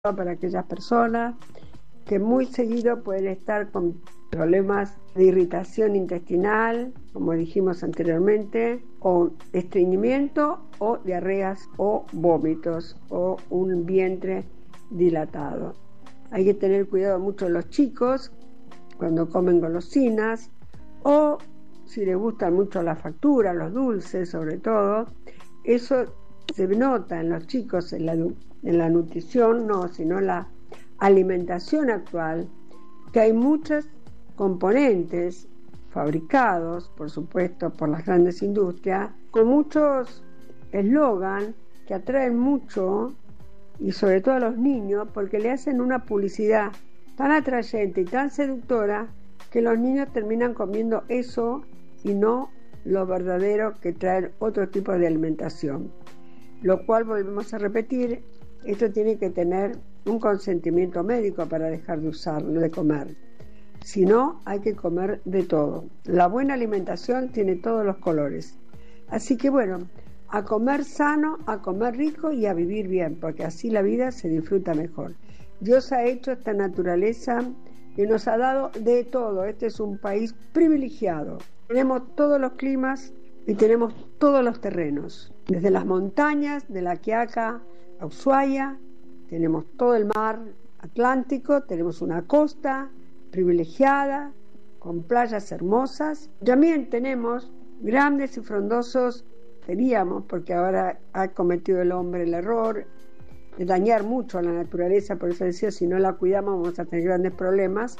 para aquellas personas que muy seguido pueden estar con problemas de irritación intestinal, como dijimos anteriormente, o estreñimiento o diarreas o vómitos o un vientre dilatado. Hay que tener cuidado mucho de los chicos cuando comen golosinas o si les gustan mucho las facturas, los dulces sobre todo. Eso se nota en los chicos en la nutrición, no, sino en la alimentación actual, que hay muchos componentes fabricados, por supuesto, por las grandes industrias, con muchos eslogan que atraen mucho, y sobre todo a los niños, porque le hacen una publicidad tan atrayente y tan seductora que los niños terminan comiendo eso y no lo verdadero que traen otro tipo de alimentación. Lo cual, volvemos a repetir, esto tiene que tener un consentimiento médico para dejar de usarlo, de comer. Si no, hay que comer de todo. La buena alimentación tiene todos los colores. Así que bueno, a comer sano, a comer rico y a vivir bien, porque así la vida se disfruta mejor. Dios ha hecho esta naturaleza y nos ha dado de todo. Este es un país privilegiado. Tenemos todos los climas y tenemos todos los terrenos. Desde las montañas de La Quiaca a Ushuaia, tenemos todo el mar Atlántico, tenemos una costa privilegiada, con playas hermosas. También tenemos grandes y frondosos, teníamos, porque ahora ha cometido el hombre el error de dañar mucho a la naturaleza, por eso decía, si no la cuidamos vamos a tener grandes problemas,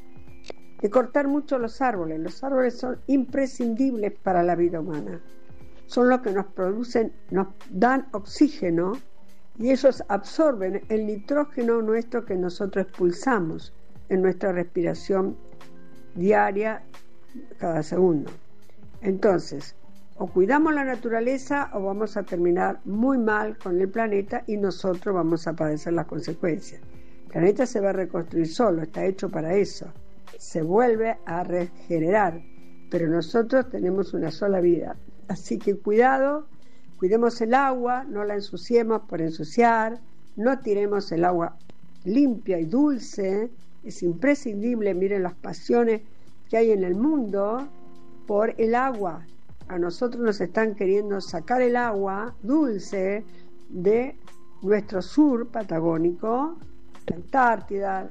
de cortar mucho los árboles. Los árboles son imprescindibles para la vida humana. Son los que nos producen, nos dan oxígeno y ellos absorben el nitrógeno nuestro que nosotros expulsamos en nuestra respiración diaria cada segundo. Entonces, o cuidamos la naturaleza o vamos a terminar muy mal con el planeta y nosotros vamos a padecer las consecuencias. El planeta se va a reconstruir solo, está hecho para eso. Se vuelve a regenerar, pero nosotros tenemos una sola vida. Así que cuidado, cuidemos el agua, no la ensuciemos por ensuciar, no tiremos el agua limpia y dulce, es imprescindible. Miren las pasiones que hay en el mundo por el agua. A nosotros nos están queriendo sacar el agua dulce de nuestro sur patagónico, la Antártida,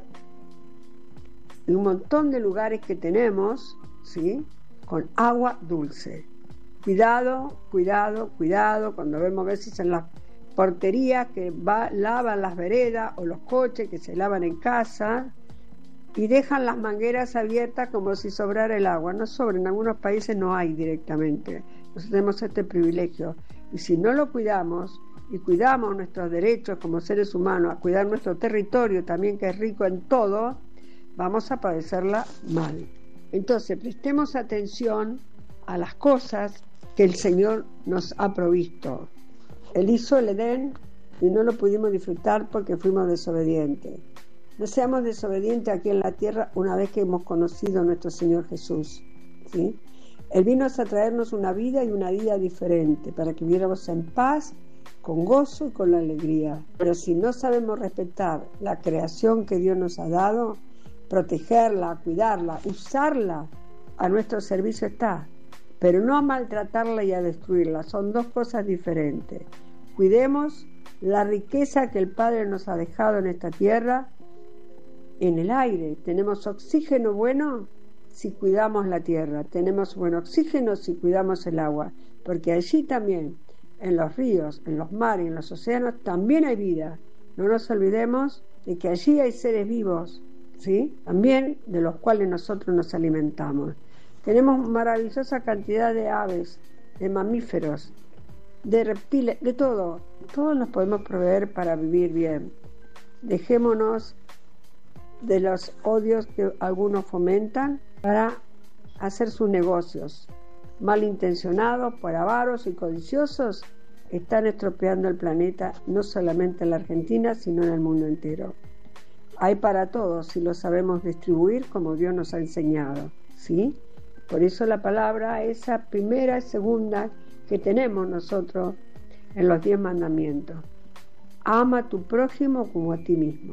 y un montón de lugares que tenemos, ¿sí?, con agua dulce. Cuidado, cuidado, cuidado, cuando vemos a veces en las porterías que lavan las veredas o los coches que se lavan en casa y dejan las mangueras abiertas como si sobrara el agua. No sobra, en algunos países no hay directamente. Nosotros tenemos este privilegio. Y si no lo cuidamos y cuidamos nuestros derechos como seres humanos, a cuidar nuestro territorio también, que es rico en todo, vamos a padecerla mal. Entonces, prestemos atención a las cosas que el Señor nos ha provisto. Él hizo el Edén y no lo pudimos disfrutar porque fuimos desobedientes. No seamos desobedientes aquí en la tierra una vez que hemos conocido a nuestro Señor Jesús, ¿sí? Él vino a traernos una vida y una vida diferente para que viviéramos en paz, con gozo y con la alegría. Pero si no sabemos respetar la creación que Dios nos ha dado, protegerla, cuidarla, usarla a nuestro servicio está, pero no a maltratarla y a destruirla. Son dos cosas diferentes. Cuidemos la riqueza que el Padre nos ha dejado en esta tierra, en el aire. Tenemos oxígeno bueno si cuidamos la tierra, tenemos buen oxígeno si cuidamos el agua, porque allí también, en los ríos, en los mares, en los océanos, también hay vida. No nos olvidemos de que allí hay seres vivos, ¿sí?, también de los cuales nosotros nos alimentamos. Tenemos maravillosa cantidad de aves, de mamíferos, de reptiles, de todo. Todos nos podemos proveer para vivir bien. Dejémonos de los odios que algunos fomentan para hacer sus negocios. Malintencionados, por avaros y codiciosos, están estropeando el planeta, no solamente en la Argentina, sino en el mundo entero. Hay para todos si lo sabemos distribuir como Dios nos ha enseñado, ¿sí? Por eso la palabra, esa primera y segunda que tenemos nosotros en los 10 mandamientos. ama a tu prójimo como a ti mismo.